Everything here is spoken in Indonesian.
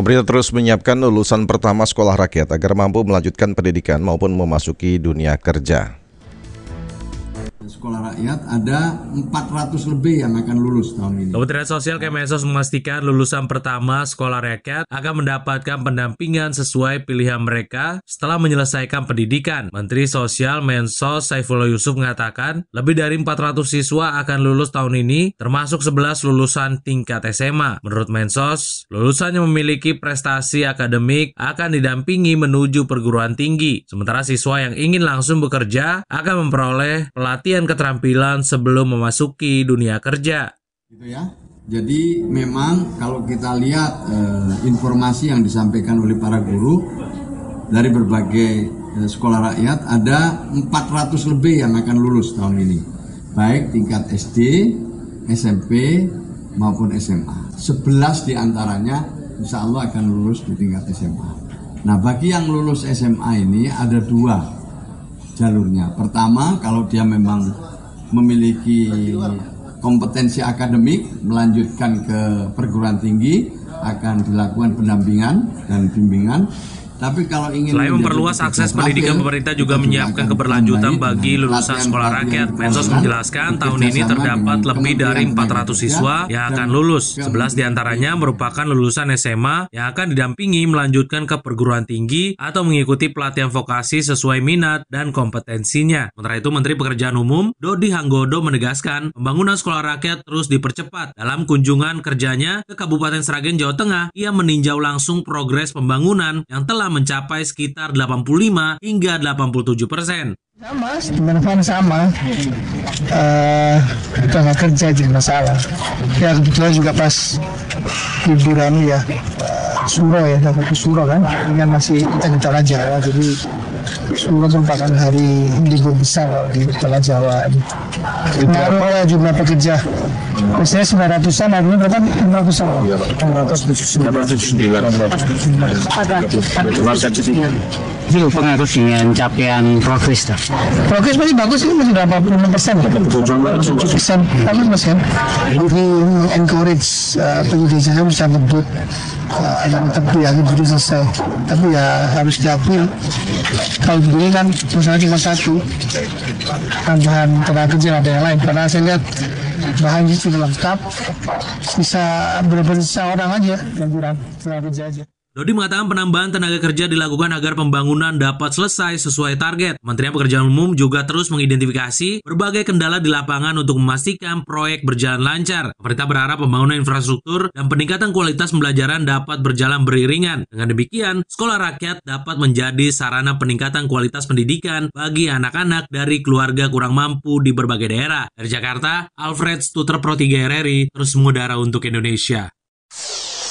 Pemerintah terus menyiapkan lulusan pertama sekolah rakyat agar mampu melanjutkan pendidikan maupun memasuki dunia kerja. Sekolah rakyat ada 400 lebih yang akan lulus tahun ini. Kementerian Sosial Kemensos memastikan lulusan pertama sekolah rakyat akan mendapatkan pendampingan sesuai pilihan mereka setelah menyelesaikan pendidikan. Menteri Sosial Mensos Saifullah Yusuf mengatakan lebih dari 400 siswa akan lulus tahun ini, termasuk 11 lulusan tingkat SMA. Menurut Mensos, lulusan yang memiliki prestasi akademik akan didampingi menuju perguruan tinggi. Sementara siswa yang ingin langsung bekerja akan memperoleh pelatihan keterampilan sebelum memasuki dunia kerja. Gitu ya. Jadi memang kalau kita lihat informasi yang disampaikan oleh para guru dari berbagai sekolah rakyat ada 400 lebih yang akan lulus tahun ini. Baik tingkat SD, SMP maupun SMA. 11 diantaranya insya Allah akan lulus di tingkat SMA. Nah bagi yang lulus SMA ini ada dua jalurnya. Pertama, kalau dia memang memiliki kompetensi akademik melanjutkan ke perguruan tinggi akan dilakukan pendampingan dan bimbingan. Tapi kalau ingin selain memperluas akses pendidikan, pemerintah juga menyiapkan keberlanjutan bagi lulusan sekolah rakyat. Mensos menjelaskan tahun ini terdapat lebih dari 400 siswa yang akan lulus. 11 diantaranya merupakan lulusan SMA yang akan didampingi melanjutkan ke perguruan tinggi atau mengikuti pelatihan vokasi sesuai minat dan kompetensinya. Sementara itu, Menteri Pekerjaan Umum Dodi Hanggodo menegaskan pembangunan sekolah rakyat terus dipercepat. Dalam kunjungan kerjanya ke Kabupaten Sragen, Jawa Tengah, ia meninjau langsung progres pembangunan yang telah mencapai sekitar 85 hingga 87%. Sama. Tenaga kerja jadi masalah. Ya kebetulan juga pas liburan ya, Suro ya, Suro kan, ini kan masih kita aja ya, jadi Suro merupakan hari libur besar di Pulau Jawa. Berapa jumlah pekerja? Biasanya 900-an, hari ini berapa? 579. Itu pengaruh dengan capaian progres. Progres masih bagus sih, masih 86%. Bagus mas kan? Ini encourage penyidik saya bisa ngebut tapi ya itu selesai. Tapi ya harus diakui kalau begini kan masalah cuma satu, tambahan tenaga kerja ada yang lain. Karena saya lihat bahannya sudah lengkap, bisa benar-benar seorang aja yang kurang tenaga kerja aja. Dodi mengatakan penambahan tenaga kerja dilakukan agar pembangunan dapat selesai sesuai target. Kementerian Pekerjaan Umum juga terus mengidentifikasi berbagai kendala di lapangan untuk memastikan proyek berjalan lancar. Pemerintah berharap pembangunan infrastruktur dan peningkatan kualitas pembelajaran dapat berjalan beriringan. Dengan demikian, sekolah rakyat dapat menjadi sarana peningkatan kualitas pendidikan bagi anak-anak dari keluarga kurang mampu di berbagai daerah. Dari Jakarta, Alfred Stuter Pro 3 RRI terus mengudara untuk Indonesia.